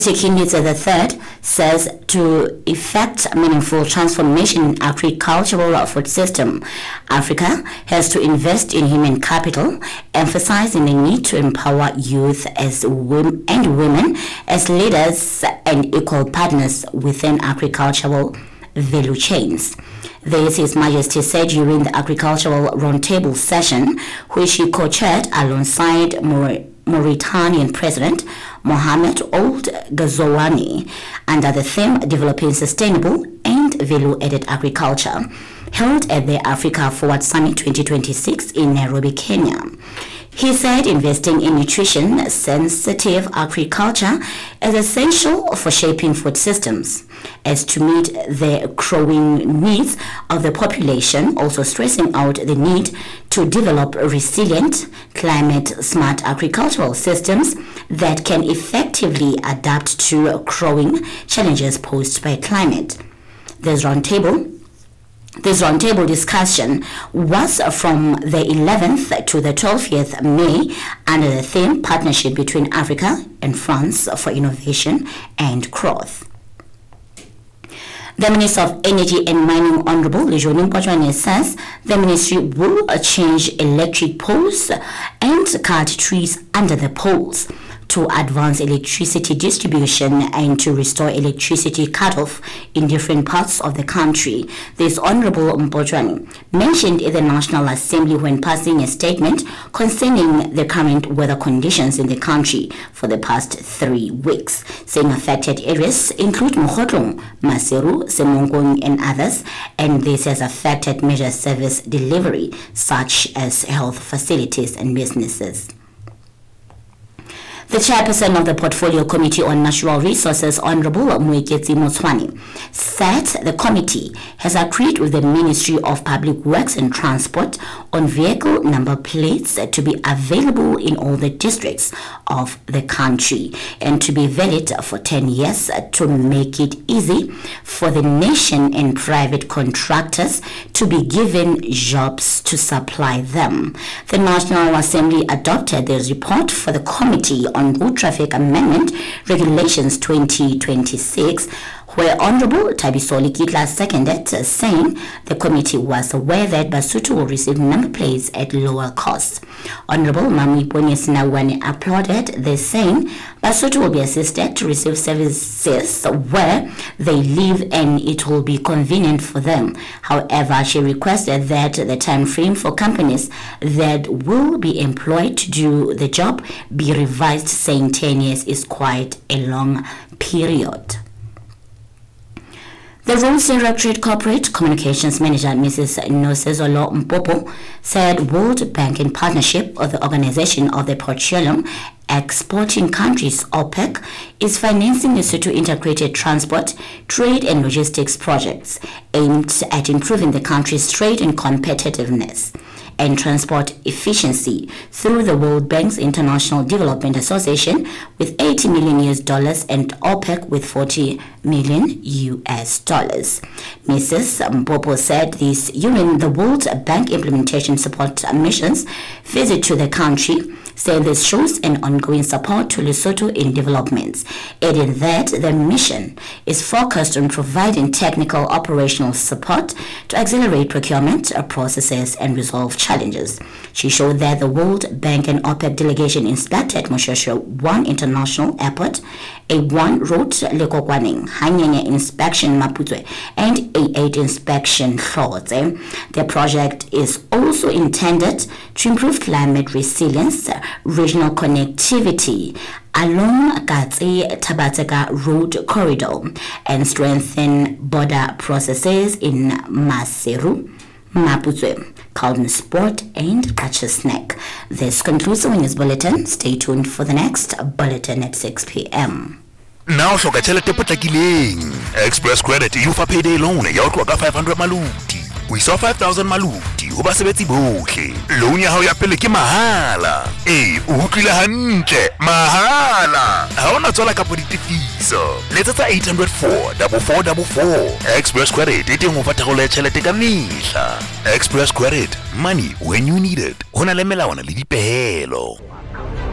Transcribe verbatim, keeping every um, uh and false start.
Tshekinditse the third says to effect meaningful transformation in agricultural food system, Africa has to invest in human capital, emphasizing the need to empower youth as women and women as leaders and equal partners within agricultural value chains. This His Majesty said during the agricultural roundtable session, which he co-chaired alongside Maur- Mauritanian President Mohamed Ould Ghazouani under the theme Developing Sustainable and Value-Added Agriculture, held at the Africa Forward Summit twenty twenty-six in Nairobi, Kenya. He said investing in nutrition-sensitive agriculture is essential for shaping food systems as to meet the growing needs of the population, also stressing out the need to develop resilient, climate-smart agricultural systems that can effectively adapt to growing challenges posed by climate. This roundtable This roundtable discussion was from the eleventh to the twelfth of May under the theme Partnership between Africa and France for Innovation and Growth. The Minister of Energy and Mining, Honorable Lejourne Mpotjoane, says the ministry will change electric poles and cut trees under the poles to advance electricity distribution and to restore electricity cutoff in different parts of the country. This Honorable Mpotjoane mentioned in the National Assembly when passing a statement concerning the current weather conditions in the country for the past three weeks, saying affected areas include Mogotlong, Maseru, Semongong and others, and this has affected major service delivery such as health facilities and businesses. The chairperson of the Portfolio Committee on Natural Resources, Honorable Moeketsi Motshwane, said the committee has agreed with the Ministry of Public Works and Transport on vehicle number plates to be available in all the districts of the country and to be valid for ten years to make it easy for the nation and private contractors to be given jobs to supply them. The National Assembly adopted the report for the Committee on on Road Traffic Amendment Regulations twenty twenty-six, where Honorable Thabiso Likitla seconded, saying the committee was aware that Basotho will receive number plates at lower cost. Honorable Mamipone Sinawane applauded this, saying Basotho will be assisted to receive services where they live and it will be convenient for them. However, she requested that the time frame for companies that will be employed to do the job be revised, saying ten years is quite a long period. The Roads Directorate Corporate Communications Manager, Missus Nosezolo Mpopo, said World Bank, in partnership with the Organization of the Petroleum Exporting Countries, OPEC, is financing the Lesotho Integrated Transport, Trade and Logistics projects aimed at improving the country's trade and competitiveness and transport efficiency through the World Bank's International Development Association with eighty million U S dollars and OPEC with forty million U S dollars. Missus Mpopo said this during the World Bank Implementation Support Mission's visit to the country, saying this shows an ongoing support to Lesotho in developments, adding that the mission is focused on providing technical operational support to accelerate procurement processes and resolve challenges. She showed that the World Bank and OPEC delegation inspected Moshosho one International Airport, a one road Lekokwaneng, Hanyenya inspection Maputo, and A eight inspection Hlotse. The project is also intended to improve climate resilience, regional connectivity along Katse Tabateka Road Corridor, and strengthen border processes in Maseru, Maputo, Calden Sport, and Kachesnek. This concludes the News Bulletin. Stay tuned for the next bulletin at six p m Now hloka tšhelete potlakileng. Express Credit you fa payday loan ya go ka five hundred maluti. We saw five thousand maluti ho basebetsi bohle. Loan ya hao ya pele ke mahala. Eh, o utlwile hantle, mahala. Ha ona tswala ka poditifiso. Letsetsa eight hundred four four four four four. Express Credit e teng ho fa thegolo ya tšhelete ka mehla. Express Credit, money when you need it. Hona le melawana le dipehelo.